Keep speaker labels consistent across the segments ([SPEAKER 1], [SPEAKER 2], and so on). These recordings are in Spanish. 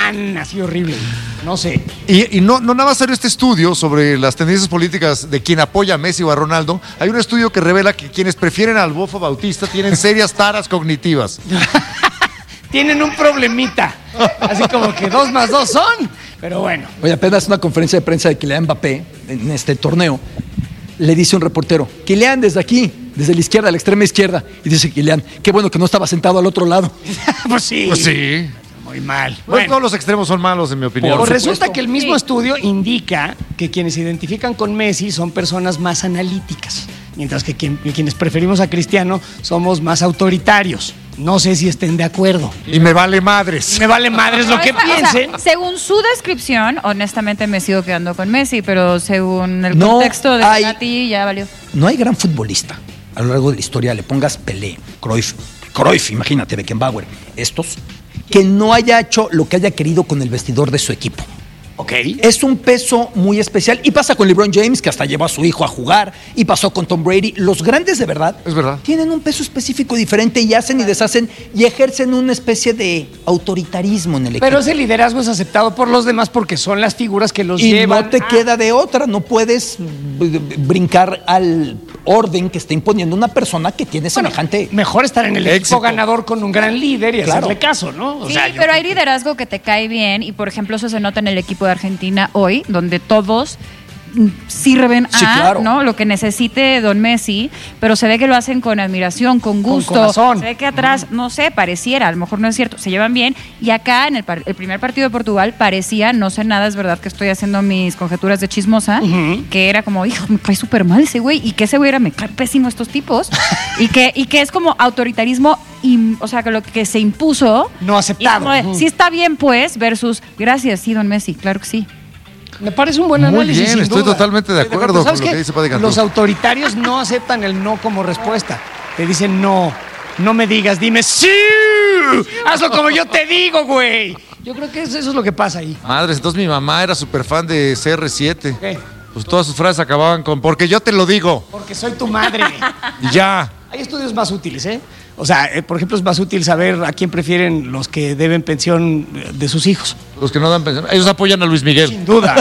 [SPEAKER 1] tan así horrible. No sé.
[SPEAKER 2] Y no nada más salió este estudio sobre las tendencias políticas de quien apoya a Messi o a Ronaldo. Hay un estudio que revela que quienes prefieren al Bofo Bautista tienen serias taras cognitivas.
[SPEAKER 1] Tienen un problemita. Así como que 2 más 2 son. Pero bueno.
[SPEAKER 3] Oye, apenas una conferencia de prensa de Kylian Mbappé en este torneo. Le dice un reportero, Kylian, desde aquí, desde la izquierda, la extrema izquierda. Y dice Kylian, qué bueno que no estaba sentado al otro lado.
[SPEAKER 1] Pues sí.
[SPEAKER 2] Pues sí.
[SPEAKER 1] Muy mal.
[SPEAKER 2] Pues
[SPEAKER 1] Bueno.
[SPEAKER 2] todos los extremos son malos, en mi opinión.
[SPEAKER 1] Pues resulta que el mismo estudio indica que quienes se identifican con Messi son personas más analíticas, mientras que quienes preferimos a Cristiano somos más autoritarios. No sé si estén de acuerdo.
[SPEAKER 2] Y me vale madres.
[SPEAKER 1] Me vale madres lo que piensen.
[SPEAKER 4] O sea, según su descripción, honestamente me sigo quedando con Messi, pero según el
[SPEAKER 3] No
[SPEAKER 4] contexto de
[SPEAKER 3] hay-
[SPEAKER 4] Nati ya valió.
[SPEAKER 3] No hay gran futbolista a lo largo de la historia, le pongas Pelé, Cruyff, imagínate, Beckenbauer, estos, que no haya hecho lo que haya querido con el vestidor de su equipo.
[SPEAKER 1] Ok.
[SPEAKER 3] Es un peso muy especial y pasa con LeBron James, que hasta llevó a su hijo a jugar, y pasó con Tom Brady. Los grandes de verdad,
[SPEAKER 2] Es verdad.
[SPEAKER 3] tienen un peso específico diferente y hacen y deshacen y ejercen una especie de autoritarismo en el equipo.
[SPEAKER 1] Pero ese liderazgo es aceptado por los demás porque son las figuras que los
[SPEAKER 3] y
[SPEAKER 1] llevan.
[SPEAKER 3] no te queda de otra, no puedes brincar al orden que está imponiendo una persona que tiene semejante...
[SPEAKER 1] Mejor estar en el equipo
[SPEAKER 2] Éxito.
[SPEAKER 1] ganador con un gran líder y
[SPEAKER 3] Claro.
[SPEAKER 1] hacerle caso, ¿no? O
[SPEAKER 4] Sí,
[SPEAKER 1] sea, yo
[SPEAKER 4] pero hay
[SPEAKER 1] creo que-
[SPEAKER 4] liderazgo que te cae bien y, por ejemplo, eso se nota en el equipo de Argentina hoy, donde todos sirven
[SPEAKER 3] Sí,
[SPEAKER 4] a
[SPEAKER 3] claro.
[SPEAKER 4] ¿no? lo que necesite don Messi, pero se ve que lo hacen con admiración, con gusto.
[SPEAKER 1] corazón.
[SPEAKER 4] Se ve que atrás, no sé, pareciera, a lo mejor no es cierto, se llevan bien. Y acá en el primer partido de Portugal parecía, no sé nada, es verdad que estoy haciendo mis conjeturas de chismosa, que era como, hijo, me cae súper mal ese güey, y que ese güey era, me cae pésimo estos tipos, y que es como autoritarismo, o sea, que lo que se impuso.
[SPEAKER 1] No aceptado.
[SPEAKER 4] Y como de,
[SPEAKER 1] Ujú.
[SPEAKER 4] sí está bien, pues, versus, gracias, sí, don Messi, claro que sí.
[SPEAKER 1] Me parece un buen
[SPEAKER 2] Muy
[SPEAKER 1] análisis.
[SPEAKER 2] bien,
[SPEAKER 1] sin
[SPEAKER 2] estoy
[SPEAKER 1] duda.
[SPEAKER 2] totalmente de acuerdo
[SPEAKER 1] ¿Sabes
[SPEAKER 2] con lo
[SPEAKER 1] qué?
[SPEAKER 2] que dice Paddy Cantú.
[SPEAKER 1] Los autoritarios no aceptan el no como respuesta. Te dicen no, no me digas, dime sí. Hazlo como yo te digo, güey. Yo creo que eso es lo que pasa ahí.
[SPEAKER 2] Madres, entonces mi mamá era súper fan de CR7.
[SPEAKER 1] ¿Qué?
[SPEAKER 2] Pues todas sus frases acababan con, porque yo te lo digo.
[SPEAKER 1] Porque soy tu madre.
[SPEAKER 2] Y ya.
[SPEAKER 1] Hay estudios más útiles, ¿eh? O sea, por ejemplo, es más útil saber a quién prefieren los que deben pensión de sus hijos.
[SPEAKER 2] Los que no dan pensión. Ellos apoyan a Luis Miguel.
[SPEAKER 1] Sin duda.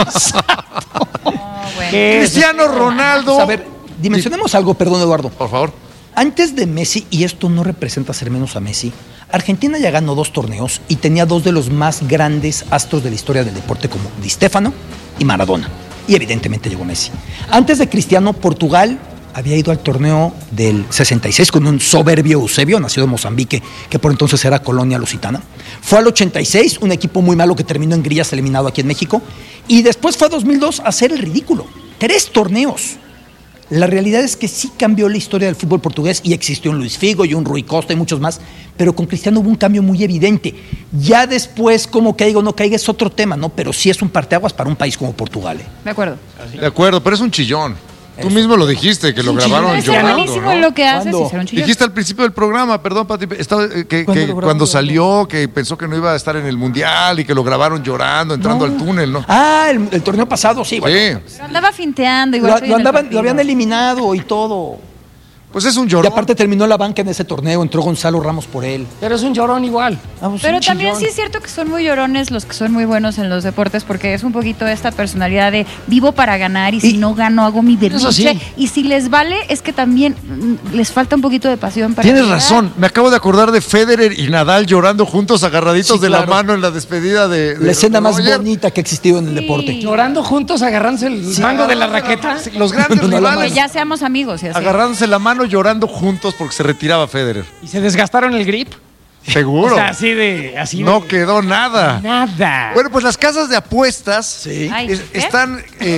[SPEAKER 4] Bueno.
[SPEAKER 1] ¿Qué es?
[SPEAKER 2] Cristiano Ronaldo.
[SPEAKER 3] A ver, dimensionemos algo, perdón, Eduardo.
[SPEAKER 2] Por favor.
[SPEAKER 3] Antes de Messi, y esto no representa ser menos a Messi, Argentina ya ganó 2 torneos y tenía 2 de los más grandes astros de la historia del deporte como Di Stéfano y Maradona. Y evidentemente llegó Messi. Antes de Cristiano, Portugal había ido al torneo del 66 con un soberbio Eusebio, nacido en Mozambique, que por entonces era colonia lusitana. Fue al 86, un equipo muy malo que terminó en grillas eliminado aquí en México. Y después fue a 2002 a hacer el ridículo. 3 torneos. La realidad es que sí cambió la historia del fútbol portugués y existió un Luis Figo y un Rui Costa y muchos más, pero con Cristiano hubo un cambio muy evidente. Ya después, como caiga o no caiga, es otro tema, ¿no? Pero sí es un parteaguas para un país como Portugal.
[SPEAKER 4] De acuerdo.
[SPEAKER 2] De acuerdo, pero es un chillón. Tú mismo lo dijiste, que lo grabaron
[SPEAKER 4] Pero es
[SPEAKER 2] llorando,
[SPEAKER 4] buenísimo
[SPEAKER 2] ¿no?
[SPEAKER 4] en lo que haces
[SPEAKER 3] ¿Cuándo?
[SPEAKER 4] y ser un chillón.
[SPEAKER 2] Dijiste al principio del programa, perdón, Pati, que
[SPEAKER 3] ¿Cuándo lo grabaron?
[SPEAKER 2] cuando salió, que pensó que no iba a estar en el Mundial y que lo grabaron llorando, entrando al túnel, ¿no?
[SPEAKER 3] Ah, el torneo pasado, sí, bueno.
[SPEAKER 2] Sí,
[SPEAKER 4] Pero andaba finteando igual. soy en el
[SPEAKER 3] Lo
[SPEAKER 4] partido.
[SPEAKER 3] habían eliminado y todo.
[SPEAKER 2] pues es un
[SPEAKER 3] Y
[SPEAKER 2] llorón.
[SPEAKER 3] aparte terminó la banca en ese torneo, entró Gonzalo Ramos por él.
[SPEAKER 1] Pero es un llorón igual.
[SPEAKER 4] Pero también sí es cierto que son muy llorones los que son muy buenos en los deportes, porque es un poquito esta personalidad de vivo para ganar y si no gano hago mi berrinche.
[SPEAKER 1] Eso sí.
[SPEAKER 4] Y si les vale, es que también les falta un poquito de pasión para
[SPEAKER 2] Tienes
[SPEAKER 4] llegar.
[SPEAKER 2] razón, me acabo de acordar de Federer y Nadal llorando juntos, agarraditos
[SPEAKER 3] Sí,
[SPEAKER 2] de la
[SPEAKER 3] claro.
[SPEAKER 2] mano en la despedida de
[SPEAKER 3] La escena más
[SPEAKER 2] Roger.
[SPEAKER 3] bonita que ha existido en el
[SPEAKER 4] Sí.
[SPEAKER 3] deporte.
[SPEAKER 1] Llorando juntos, agarrándose el mango de la raqueta.
[SPEAKER 2] Sí, los grandes
[SPEAKER 3] No, la
[SPEAKER 2] rivales
[SPEAKER 4] Que ya seamos amigos y así.
[SPEAKER 2] agarrándose la mano llorando juntos porque se retiraba Federer.
[SPEAKER 1] Y se desgastaron el grip.
[SPEAKER 2] Seguro.
[SPEAKER 1] O sea, así de... Así
[SPEAKER 2] No
[SPEAKER 1] de-
[SPEAKER 2] quedó nada.
[SPEAKER 1] Nada.
[SPEAKER 2] Bueno, pues las casas de apuestas
[SPEAKER 3] Sí.
[SPEAKER 4] Ay, ¿qué?
[SPEAKER 2] están...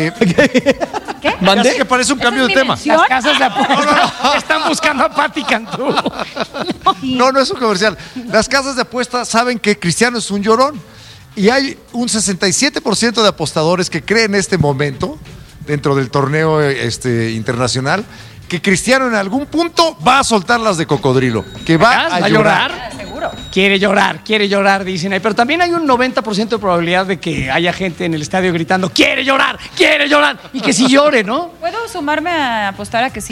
[SPEAKER 4] ¿Qué?
[SPEAKER 2] ya sé que parece un
[SPEAKER 4] ¿Esa
[SPEAKER 2] cambio
[SPEAKER 4] es
[SPEAKER 2] de
[SPEAKER 4] mi
[SPEAKER 2] tema.
[SPEAKER 4] mención?
[SPEAKER 1] Las casas de apuestas están buscando a Pati Cantú.
[SPEAKER 2] No, no es un comercial. Las casas de apuestas saben que Cristiano es un llorón. Y hay un 67% de apostadores que creen en este momento, dentro del torneo internacional, que Cristiano en algún punto va a soltar las de cocodrilo. Que va a llorar.
[SPEAKER 4] Seguro.
[SPEAKER 1] Quiere llorar, dicen ahí. Pero también hay un 90% de probabilidad de que haya gente en el estadio gritando, quiere llorar, y que sí llore, ¿no?
[SPEAKER 4] ¿Puedo sumarme a apostar a que sí?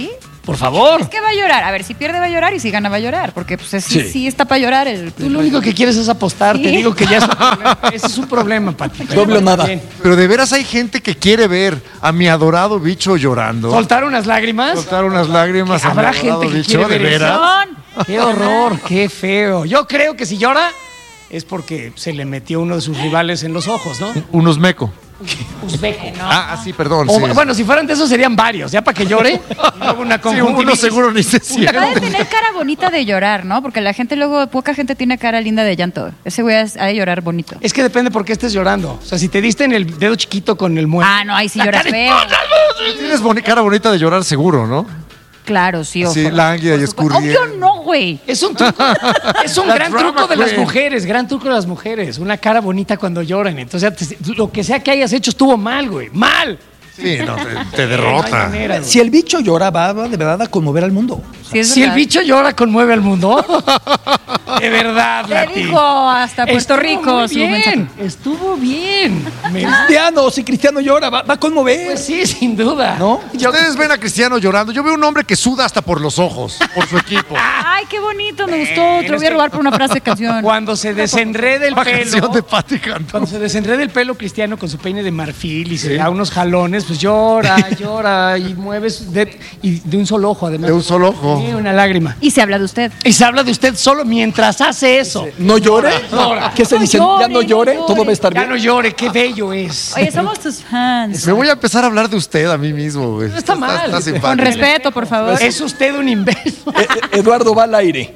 [SPEAKER 1] Por favor.
[SPEAKER 4] Es que va a llorar. A ver, si pierde va a llorar y si gana va a llorar. Porque pues sí está para llorar.
[SPEAKER 1] Tú lo único que quieres es apostar.
[SPEAKER 4] Sí.
[SPEAKER 1] Te digo que ya es un problema. Ese es un problema, Pati.
[SPEAKER 3] Doble o nada.
[SPEAKER 1] Bien.
[SPEAKER 2] Pero de veras hay gente que quiere ver a mi adorado bicho llorando.
[SPEAKER 1] ¿Soltar unas lágrimas?
[SPEAKER 2] Soltar unas lágrimas a mi
[SPEAKER 1] ¿Habrá
[SPEAKER 2] adorado
[SPEAKER 1] gente que
[SPEAKER 2] bicho,
[SPEAKER 1] quiere
[SPEAKER 2] de
[SPEAKER 1] ver eso?
[SPEAKER 2] veras.
[SPEAKER 1] Qué horror, qué feo. Yo creo que si llora es porque se le metió uno de sus rivales en los ojos, ¿no?
[SPEAKER 2] Unos meco.
[SPEAKER 1] Uzbeco, ¿no?
[SPEAKER 2] Sí, perdón.
[SPEAKER 1] O,
[SPEAKER 2] sí.
[SPEAKER 1] bueno, si fueran de esos serían varios, ya para que llore. Y luego una
[SPEAKER 2] Sí, uno
[SPEAKER 1] conjuntivitis.
[SPEAKER 2] seguro ni se
[SPEAKER 4] Acaba de
[SPEAKER 2] siente.
[SPEAKER 4] tener cara bonita de llorar, ¿no? Porque la gente luego, poca gente tiene cara linda de llanto. Ese güey ha de llorar bonito.
[SPEAKER 1] Es que depende por qué estés llorando. O sea, si te diste en el dedo chiquito con el mueble.
[SPEAKER 4] Ah, no, ahí sí lloras feo.
[SPEAKER 2] Tienes cara bonita de llorar seguro, ¿no?
[SPEAKER 4] Claro, sí, ojo.
[SPEAKER 2] Sí, lánguida y escurridienta.
[SPEAKER 4] Obvio no, güey.
[SPEAKER 1] Es un truco, es un
[SPEAKER 2] La
[SPEAKER 1] gran
[SPEAKER 2] drama
[SPEAKER 1] truco de las
[SPEAKER 2] queen.
[SPEAKER 1] mujeres, gran truco de las mujeres. Una cara bonita cuando lloran. Entonces, lo que sea que hayas hecho estuvo mal, güey. mal.
[SPEAKER 2] Sí, no, te
[SPEAKER 1] No hay
[SPEAKER 2] derrota.
[SPEAKER 1] manera, güey.
[SPEAKER 3] Si el bicho llora, va de verdad a conmover al mundo.
[SPEAKER 4] Sí, es
[SPEAKER 1] Si el
[SPEAKER 4] verdad.
[SPEAKER 1] bicho llora, conmueve al mundo. De verdad,
[SPEAKER 4] Le
[SPEAKER 1] Lati.
[SPEAKER 4] dijo hasta Puerto Rico
[SPEAKER 1] Muy
[SPEAKER 4] su
[SPEAKER 1] bien,
[SPEAKER 4] mensaje.
[SPEAKER 1] estuvo bien.
[SPEAKER 3] Si Cristiano llora, va a conmover.
[SPEAKER 1] Pues sí, sin duda.
[SPEAKER 3] ¿No?
[SPEAKER 2] Ustedes ven a Cristiano llorando. Yo veo un hombre que suda hasta por los ojos, por su equipo.
[SPEAKER 4] Ay, qué bonito, me gustó. Te lo voy a robar por una frase de canción.
[SPEAKER 1] Cuando se desenrede el
[SPEAKER 2] La
[SPEAKER 1] pelo.
[SPEAKER 2] canción de Patti Cantú.
[SPEAKER 1] Cuando se desenreda el pelo Cristiano con su peine de marfil y se da unos jalones, pues llora y mueves de un solo ojo, además.
[SPEAKER 2] De un solo ojo.
[SPEAKER 1] Sí, una lágrima.
[SPEAKER 4] Y se habla de usted.
[SPEAKER 1] Y se habla de usted solo mientras hace eso.
[SPEAKER 3] ¿No llore?
[SPEAKER 1] Llora.
[SPEAKER 3] ¿Qué se
[SPEAKER 4] No
[SPEAKER 3] dice?
[SPEAKER 4] llore,
[SPEAKER 3] ¿Ya no llore?
[SPEAKER 4] no
[SPEAKER 3] ¿Todo
[SPEAKER 4] llore.
[SPEAKER 3] va a estar
[SPEAKER 1] Ya
[SPEAKER 3] bien?
[SPEAKER 1] no llore, qué bello es.
[SPEAKER 4] Oye, somos tus fans.
[SPEAKER 2] Me voy a empezar a hablar de usted a mí mismo, güey.
[SPEAKER 1] No está mal.
[SPEAKER 2] Está
[SPEAKER 4] Con
[SPEAKER 2] simpático.
[SPEAKER 4] respeto, por favor.
[SPEAKER 1] Es usted un imbécil.
[SPEAKER 3] Eduardo va al aire.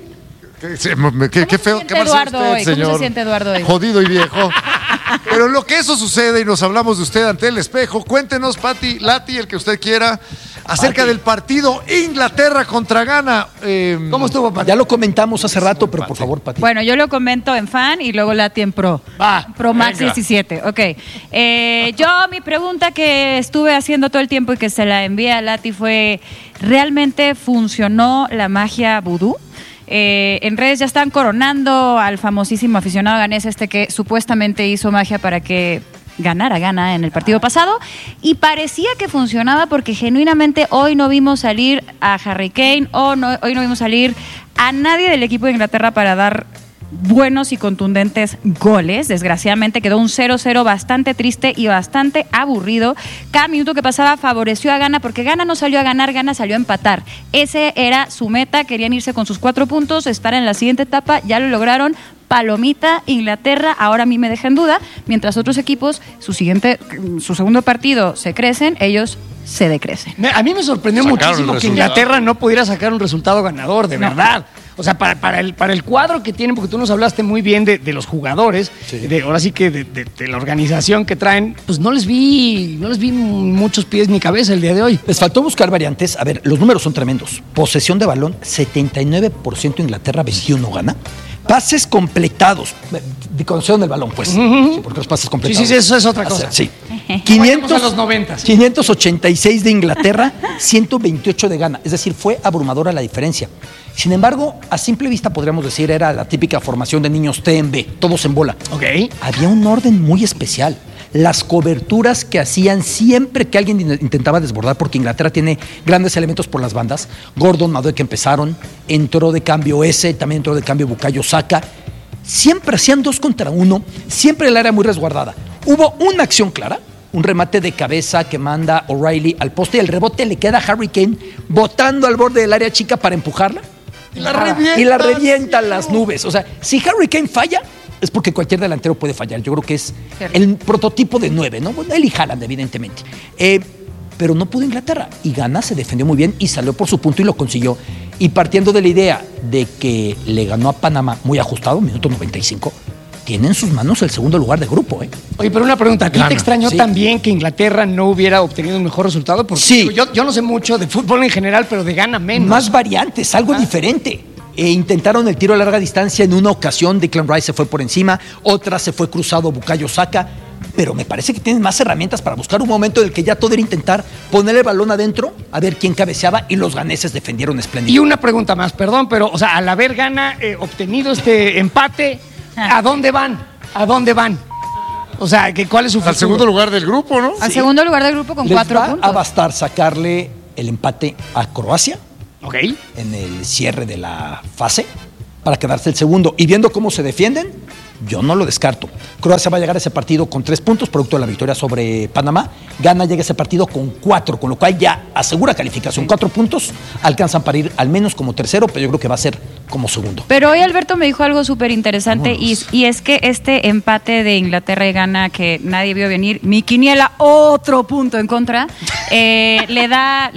[SPEAKER 2] Qué feo.
[SPEAKER 4] siente
[SPEAKER 2] ¿Qué pasó
[SPEAKER 4] Eduardo
[SPEAKER 2] usted,
[SPEAKER 4] hoy? ¿Cómo se
[SPEAKER 2] señor?
[SPEAKER 4] siente Eduardo hoy?
[SPEAKER 2] Jodido y viejo. Pero en lo que eso sucede y nos hablamos de usted ante el espejo, cuéntenos, Pati, Lati, el que usted quiera, acerca del partido Inglaterra contra Ghana.
[SPEAKER 1] ¿Cómo estuvo, Pati?
[SPEAKER 3] Ya lo comentamos hace rato, pero por favor, Pati.
[SPEAKER 4] Bueno, yo lo comento en fan y luego Lati en pro.
[SPEAKER 1] Va,
[SPEAKER 4] Pro Max
[SPEAKER 1] venga.
[SPEAKER 4] 17, ok. Yo mi pregunta que estuve haciendo todo el tiempo y que se la envié a Lati fue, ¿realmente funcionó la magia vudú? En redes ya están coronando al famosísimo aficionado ganés que supuestamente hizo magia para que ganara Ghana en el partido pasado y parecía que funcionaba porque genuinamente hoy no vimos salir a Harry Kane hoy no vimos salir a nadie del equipo de Inglaterra para dar buenos y contundentes goles. Desgraciadamente quedó un 0-0 bastante triste y bastante aburrido. Cada minuto que pasaba favoreció a Ghana porque Ghana no salió a ganar, Ghana salió a empatar. Ese era su meta, querían irse con sus 4 puntos, estar en la siguiente etapa, ya lo lograron. Palomita, Inglaterra, ahora a mí me deja en duda, mientras otros equipos, su segundo partido se crecen, ellos se decrecen.
[SPEAKER 1] A mí me sorprendió
[SPEAKER 2] Sacaron
[SPEAKER 1] muchísimo
[SPEAKER 2] el
[SPEAKER 1] que
[SPEAKER 2] resultado.
[SPEAKER 1] Inglaterra no pudiera sacar un resultado ganador, de
[SPEAKER 4] No.
[SPEAKER 1] verdad. O sea, para el cuadro que tienen, porque tú nos hablaste muy bien de los jugadores, ahora sí que de la organización que traen, pues no les vi muchos pies ni cabeza el día de hoy.
[SPEAKER 3] Les faltó buscar variantes. A ver, los números son tremendos. Posesión de balón, 79% Inglaterra, 21 Ghana. Pases completados. De concesión del balón, pues. Sí, porque los pases completados.
[SPEAKER 1] Sí, eso es otra cosa.
[SPEAKER 3] Sí.
[SPEAKER 1] Vayamos a los 90.
[SPEAKER 3] 586 de Inglaterra, 128 de Ghana. Es decir, fue abrumadora la diferencia. Sin embargo, a simple vista podríamos decir era la típica formación de niños T en B, todos en bola.
[SPEAKER 1] Ok.
[SPEAKER 3] Había un orden muy especial. Las coberturas que hacían siempre que alguien intentaba desbordar, porque Inglaterra tiene grandes elementos por las bandas. Gordon, Madueke empezaron, entró de cambio también entró de cambio Bukayo Saka. Siempre hacían 2 contra 1, siempre el área muy resguardada. Hubo una acción clara, un remate de cabeza que manda O'Reilly al poste y el rebote le queda a Harry Kane botando al borde del área chica para empujarla.
[SPEAKER 2] Y la
[SPEAKER 3] revienta a las nubes. O sea, si Harry Kane falla, es porque cualquier delantero puede fallar. Yo creo que es
[SPEAKER 4] Cierto.
[SPEAKER 3] el prototipo de 9, ¿no? Bueno, él y Haaland, evidentemente. Pero no pudo Inglaterra. Y Ghana se defendió muy bien y salió por su punto y lo consiguió. Y partiendo de la idea de que le ganó a Panamá muy ajustado, minuto 95, tiene en sus manos el segundo lugar de grupo, ¿eh?
[SPEAKER 1] Oye, pero una pregunta, ¿a ti
[SPEAKER 2] Ghana,
[SPEAKER 1] te extrañó
[SPEAKER 3] sí.
[SPEAKER 1] también que Inglaterra no hubiera obtenido un mejor resultado? Porque
[SPEAKER 3] Sí.
[SPEAKER 1] digo, yo no sé mucho de fútbol en general, pero de Ghana menos.
[SPEAKER 3] Más variantes, algo diferente. Intentaron el tiro a larga distancia en una ocasión, Declan Rice se fue por encima, otra se fue cruzado Bukayo Saka, pero me parece que tienen más herramientas para buscar un momento en el que ya todo era intentar poner el balón adentro, a ver quién cabeceaba, y los ganeses defendieron
[SPEAKER 1] Y
[SPEAKER 3] espléndido.
[SPEAKER 1] una pregunta más, perdón, pero, o sea, al haber Ghana obtenido este empate, ¿a dónde van? ¿A dónde van? O sea, ¿cuál es su futuro?
[SPEAKER 2] Al segundo lugar del grupo, ¿no?
[SPEAKER 4] Al segundo lugar del grupo con
[SPEAKER 3] Les
[SPEAKER 4] 4
[SPEAKER 3] va
[SPEAKER 4] puntos.
[SPEAKER 3] a bastar sacarle el empate a Croacia
[SPEAKER 1] Ok.
[SPEAKER 3] en el cierre de la fase para quedarse el segundo. Y viendo cómo se defienden, yo no lo descarto. Croacia va a llegar a ese partido con 3 puntos, producto de la victoria sobre Panamá. Ghana llega a ese partido con 4, con lo cual ya asegura calificación. 4 puntos alcanzan para ir al menos como tercero, pero yo creo que va a ser como segundo.
[SPEAKER 4] Pero hoy Alberto me dijo algo súper interesante y es que este empate de Inglaterra y Ghana que nadie vio venir, mi quiniela, otro punto en contra, le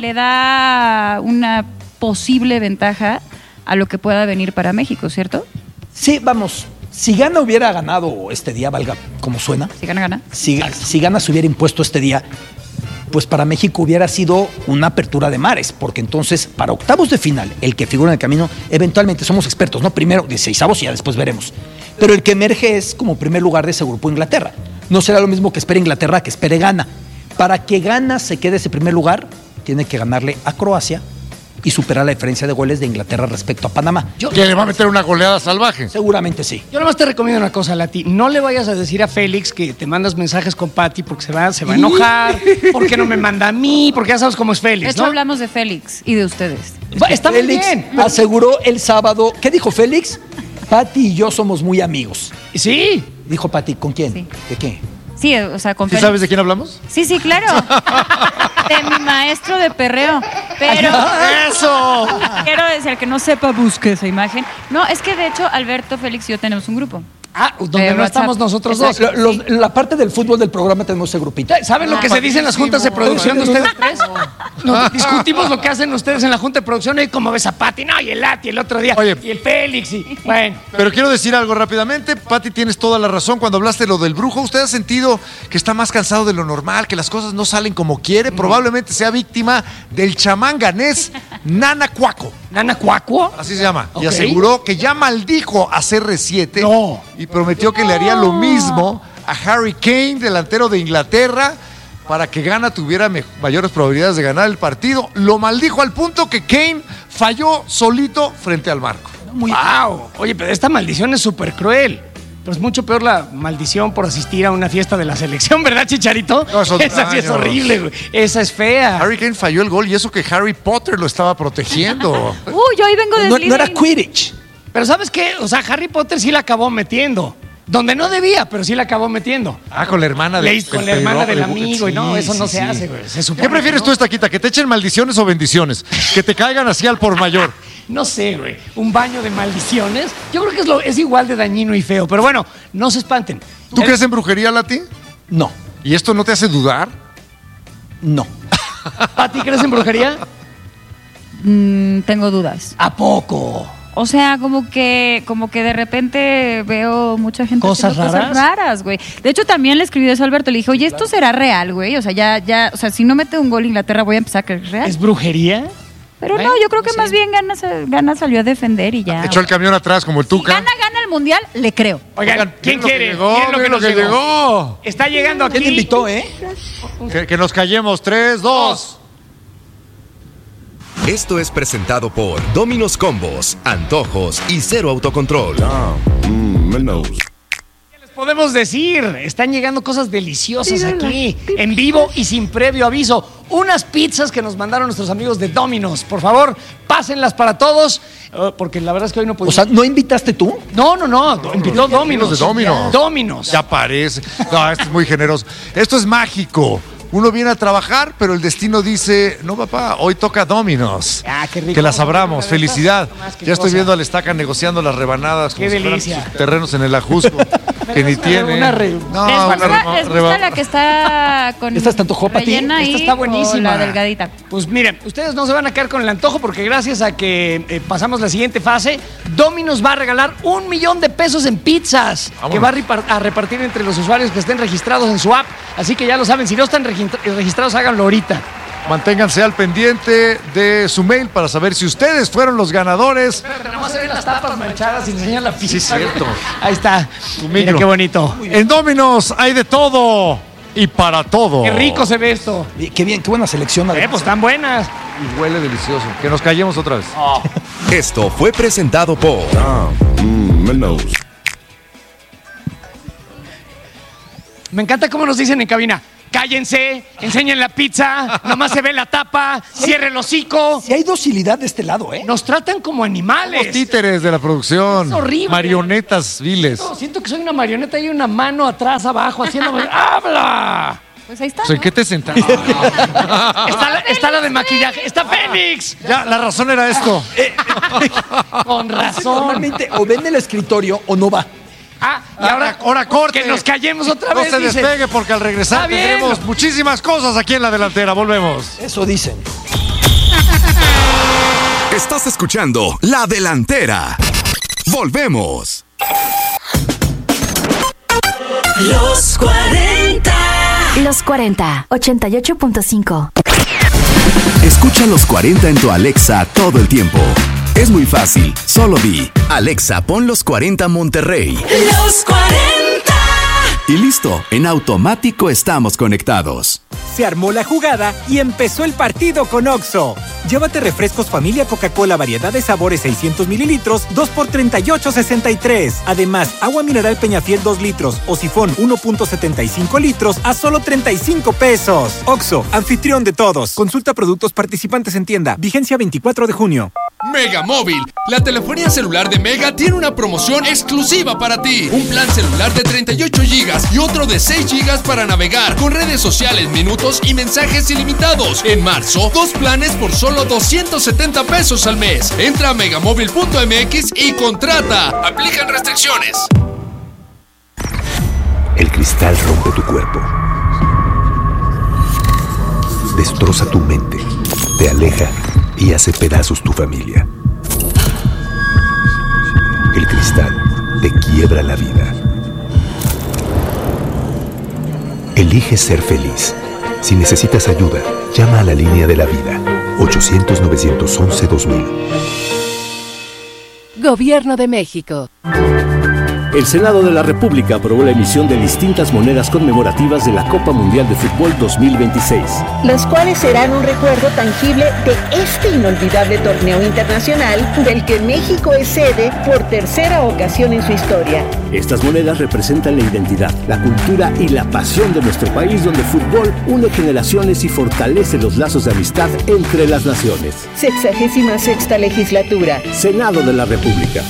[SPEAKER 4] da una posible ventaja a lo que pueda venir para México, ¿cierto?
[SPEAKER 3] Sí, vamos. Si Ghana hubiera ganado este día, valga como suena.
[SPEAKER 4] Si gana.
[SPEAKER 3] Si Ghana se hubiera impuesto este día, pues para México hubiera sido una apertura de mares, porque entonces para octavos de final, el que figura en el camino, eventualmente somos expertos, ¿no? Primero 16avos y ya después veremos. Pero el que emerge es como primer lugar de ese grupo Inglaterra. No será lo mismo que espere Inglaterra que espere Ghana. Para que Ghana se quede ese primer lugar, tiene que ganarle a Croacia y superar la diferencia de goles de Inglaterra respecto a Panamá.
[SPEAKER 2] Que le va a meter una goleada salvaje.
[SPEAKER 3] Seguramente sí.
[SPEAKER 1] Yo nomás te recomiendo una cosa, Lati. No le vayas a decir a Félix que te mandas mensajes con Pati porque se va a enojar, porque no me manda a mí, porque ya sabes cómo es
[SPEAKER 4] De
[SPEAKER 1] Félix,
[SPEAKER 4] hecho,
[SPEAKER 1] ¿no?
[SPEAKER 4] hablamos de Félix y de ustedes.
[SPEAKER 1] Está muy
[SPEAKER 3] Félix
[SPEAKER 1] bien.
[SPEAKER 3] aseguró el sábado. ¿Qué dijo Félix? Pati y yo somos muy amigos.
[SPEAKER 1] Sí.
[SPEAKER 3] Dijo Pati, ¿con quién?
[SPEAKER 4] Sí.
[SPEAKER 3] ¿De qué?
[SPEAKER 4] Sí, o sea, con
[SPEAKER 2] ¿Sí
[SPEAKER 4] Félix.
[SPEAKER 2] sabes de quién hablamos?
[SPEAKER 4] Sí, claro. De mi maestro de perreo. Pero
[SPEAKER 2] ¡Eso!
[SPEAKER 4] quiero decir, que no sepa, busque esa imagen. No, es que de hecho, Alberto, Félix y yo tenemos un grupo.
[SPEAKER 1] Ah, donde
[SPEAKER 4] De
[SPEAKER 1] no
[SPEAKER 4] WhatsApp.
[SPEAKER 1] estamos nosotros dos.
[SPEAKER 4] Exacto.
[SPEAKER 3] La parte del fútbol del programa tenemos ese grupito.
[SPEAKER 1] ¿Saben lo que se dice en las juntas de producción de ustedes tres? Nos discutimos lo que hacen ustedes en la junta de producción y como ves a Pati, no, y el Lati el otro día,
[SPEAKER 2] Oye.
[SPEAKER 1] y el Félix, y bueno.
[SPEAKER 2] Pero quiero decir algo rápidamente. Pati, tienes toda la razón. Cuando hablaste de lo del brujo, ¿usted ha sentido que está más cansado de lo normal, que las cosas no salen como quiere? Probablemente sea víctima del chamán ganés Nana Cuaco.
[SPEAKER 1] ¿Nana Cuacuo?
[SPEAKER 2] Así se llama.
[SPEAKER 1] Ok.
[SPEAKER 2] Y aseguró que ya maldijo a CR7
[SPEAKER 1] No.
[SPEAKER 2] y prometió que le haría lo mismo a Harry Kane, delantero de Inglaterra, para que Ghana tuviera mayores probabilidades de ganar el partido. Lo maldijo al punto que Kane falló solito frente al marco.
[SPEAKER 1] ¡Wow! Oye, pero esta maldición es súper cruel. Pero es mucho peor la maldición por asistir a una fiesta de la selección, ¿verdad, Chicharito?
[SPEAKER 2] No, esos
[SPEAKER 1] Esa sí es
[SPEAKER 2] daños.
[SPEAKER 1] horrible, güey. Esa es fea.
[SPEAKER 2] Harry Kane falló el gol y eso que Harry Potter lo estaba protegiendo.
[SPEAKER 4] Yo hoy vengo de
[SPEAKER 3] No era
[SPEAKER 4] Slytherin.
[SPEAKER 3] Quidditch.
[SPEAKER 1] Pero ¿sabes qué? O sea, Harry Potter sí la acabó metiendo. Donde no debía, pero sí la acabó metiendo.
[SPEAKER 2] Con la hermana de
[SPEAKER 1] Con la hermana del amigo y no,
[SPEAKER 2] Sí,
[SPEAKER 1] eso no
[SPEAKER 2] sí,
[SPEAKER 1] se
[SPEAKER 2] sí.
[SPEAKER 1] hace, güey. Se supone
[SPEAKER 2] ¿Qué prefieres
[SPEAKER 1] que
[SPEAKER 2] tú,
[SPEAKER 1] no.
[SPEAKER 2] Estaquita? ¿Que te echen maldiciones o bendiciones? Que te caigan así al por mayor.
[SPEAKER 1] No sé, güey. Un baño de maldiciones. Yo creo que es igual de dañino y feo. Pero bueno, no se espanten.
[SPEAKER 2] ¿Tú crees en brujería, Lati?
[SPEAKER 3] No,
[SPEAKER 2] ¿Y esto no te hace dudar?
[SPEAKER 3] no.
[SPEAKER 1] ¿Pati crees en brujería?
[SPEAKER 4] Tengo dudas.
[SPEAKER 1] ¿A poco?
[SPEAKER 4] O sea, como que de repente veo mucha gente
[SPEAKER 1] ¿Cosas
[SPEAKER 4] haciendo
[SPEAKER 1] raras?
[SPEAKER 4] cosas raras, güey. De hecho, también le escribí eso a Alberto. Le dije, oye, ¿esto será real, güey? O sea, o sea, si no mete un gol Inglaterra, voy a empezar a creer que es real.
[SPEAKER 1] ¿Es brujería?
[SPEAKER 4] Pero
[SPEAKER 1] Bueno,
[SPEAKER 4] no, yo creo que
[SPEAKER 1] sí.
[SPEAKER 4] más bien Gana salió a defender y ya.
[SPEAKER 2] Echó el camión atrás como el
[SPEAKER 4] Si
[SPEAKER 2] Tuca.
[SPEAKER 4] gana el mundial, le creo.
[SPEAKER 1] Oigan, ¿quién
[SPEAKER 2] miren lo que
[SPEAKER 1] quiere?
[SPEAKER 2] llegó,
[SPEAKER 1] Miren
[SPEAKER 2] miren lo que llegó.
[SPEAKER 1] Está llegando aquí.
[SPEAKER 3] ¿Quién invitó,
[SPEAKER 2] Que nos callemos. 3, 2.
[SPEAKER 5] Esto es presentado por Domino's Combos, Antojos y Cero Autocontrol.
[SPEAKER 1] Les podemos decir, están llegando cosas deliciosas aquí, en vivo y sin previo aviso. Unas pizzas que nos mandaron nuestros amigos de Domino's. Por favor, pásenlas para todos, porque la verdad es que hoy no
[SPEAKER 3] O
[SPEAKER 1] pudimos.
[SPEAKER 3] sea, ¿no invitaste tú?
[SPEAKER 1] No, invitó Domino's.
[SPEAKER 2] Los de Domino's.
[SPEAKER 1] Domino's.
[SPEAKER 2] Ya parece. No, esto es muy generoso. Esto es mágico. Uno viene a trabajar, pero el destino dice, no papá, hoy toca Domino's.
[SPEAKER 1] Ah, qué rico.
[SPEAKER 2] Que las abramos. Felicidad.
[SPEAKER 1] Más que
[SPEAKER 2] Ya estoy
[SPEAKER 1] cosa.
[SPEAKER 2] viendo al Estaca negociando las rebanadas.
[SPEAKER 1] Qué
[SPEAKER 2] como si fueran
[SPEAKER 1] delicia.
[SPEAKER 2] sus terrenos en el Ajusco. Que ni tiene.
[SPEAKER 1] una re-
[SPEAKER 2] No,
[SPEAKER 4] ¿Les
[SPEAKER 2] una
[SPEAKER 4] gusta la que está con
[SPEAKER 3] ¿Esta te antojó, Pati?
[SPEAKER 4] rellena
[SPEAKER 1] Esta
[SPEAKER 4] ahí
[SPEAKER 1] está
[SPEAKER 4] o
[SPEAKER 1] buenísima.
[SPEAKER 4] la delgadita?
[SPEAKER 1] Pues miren, ustedes no se van a quedar con el antojo porque gracias a que pasamos la siguiente fase, Domino's va a regalar $1,000,000 en pizzas
[SPEAKER 2] Vámonos.
[SPEAKER 1] que va a repartir entre los usuarios que estén registrados en su app. Así que ya lo saben, si no están registrados, háganlo ahorita.
[SPEAKER 2] Manténganse al pendiente de su mail para saber si ustedes fueron los ganadores.
[SPEAKER 1] Tenemos a ver las tapas manchadas y enseñan la pizza.
[SPEAKER 2] Sí, es cierto.
[SPEAKER 1] Ahí está. Mira
[SPEAKER 2] micro.
[SPEAKER 1] qué bonito.
[SPEAKER 2] En Domino's hay de todo y para todo.
[SPEAKER 1] Qué rico se ve esto.
[SPEAKER 3] Qué bien, qué buena selección.
[SPEAKER 1] Pues están buenas.
[SPEAKER 2] Y huele delicioso. Que nos callemos otra vez.
[SPEAKER 5] Esto fue presentado por
[SPEAKER 1] Me encanta cómo nos dicen en cabina. cállense, enseñen la pizza, nomás se ve la tapa, cierre el hocico.
[SPEAKER 3] Si hay docilidad de este lado, ¿eh?
[SPEAKER 1] Nos tratan como animales.
[SPEAKER 2] Los títeres de la producción.
[SPEAKER 1] Es horrible.
[SPEAKER 2] Marionetas viles.
[SPEAKER 1] No, siento que soy una marioneta y una mano atrás, abajo, haciéndome. ¡Habla!
[SPEAKER 4] Pues ahí está.
[SPEAKER 2] ¿En qué te sentaste?
[SPEAKER 1] Está la de maquillaje. ¡Está Fénix!
[SPEAKER 2] Ya, la razón era esto.
[SPEAKER 1] Con razón.
[SPEAKER 3] Normalmente o ven el escritorio o no va.
[SPEAKER 1] Y ahora corte. Que nos callemos otra vez.
[SPEAKER 2] No se despegue porque al regresar
[SPEAKER 1] Está bien.
[SPEAKER 2] tendremos muchísimas cosas aquí en la delantera. Volvemos.
[SPEAKER 3] Eso dicen.
[SPEAKER 5] Estás escuchando La Delantera. Volvemos.
[SPEAKER 6] Los 40.
[SPEAKER 7] Los 40, 88.5.
[SPEAKER 5] Escucha Los 40 en tu Alexa todo el tiempo. Es muy fácil, solo di Alexa, pon Los 40 Monterrey.
[SPEAKER 6] Los 40.
[SPEAKER 5] Y listo, en automático estamos conectados.
[SPEAKER 8] Se armó la jugada y empezó el partido con Oxxo. Llévate refrescos familia Coca-Cola variedad de sabores 600 mililitros, 2 por $38.63. Además, agua mineral Peñafiel 2 litros o sifón 1.75 litros a solo 35 pesos. Oxxo, anfitrión de todos. Consulta productos participantes en tienda. Vigencia 24 de junio.
[SPEAKER 9] Mega Móvil, la telefonía celular de Mega tiene una promoción exclusiva para ti. Un plan celular de 38 GB y otro de 6 GB para navegar con redes sociales, minutos y mensajes ilimitados. En marzo, 2 planes por solo 270 pesos al mes. Entra a megamóvil.mx y contrata. Aplican restricciones.
[SPEAKER 10] El cristal rompe tu cuerpo, destroza tu mente, te aleja y hace pedazos tu familia. El cristal te quiebra la vida. Elige ser feliz. Si necesitas ayuda, llama a la línea de la vida, 800-911-2000.
[SPEAKER 7] Gobierno de México.
[SPEAKER 11] El Senado de la República aprobó la emisión de distintas monedas conmemorativas de la Copa Mundial de Fútbol 2026.
[SPEAKER 12] Las cuales serán un recuerdo tangible de este inolvidable torneo internacional del que México es sede por tercera ocasión en su historia.
[SPEAKER 11] Estas monedas representan la identidad, la cultura y la pasión de nuestro país, donde el fútbol une generaciones y fortalece los lazos de amistad entre las naciones.
[SPEAKER 12] 66ª legislatura.
[SPEAKER 11] Senado de la República.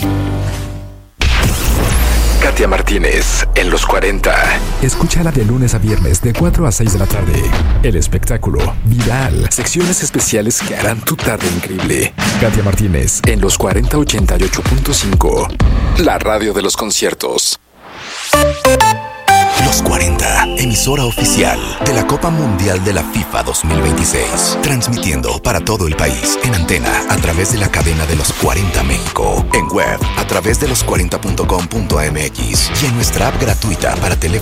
[SPEAKER 10] Katia Martínez en Los 40.
[SPEAKER 13] Escúchala de lunes a viernes de 4 a 6 de la tarde. El espectáculo viral.
[SPEAKER 10] Secciones especiales que harán tu tarde increíble.
[SPEAKER 13] Katia Martínez
[SPEAKER 10] En Los 40 88.5. La radio de los conciertos.
[SPEAKER 5] Los 40, emisora oficial de la Copa Mundial de la FIFA 2026. Transmitiendo para todo el país en antena a través de la cadena de Los 40 México. En web a través de los40.com.mx y en nuestra app gratuita para teléfono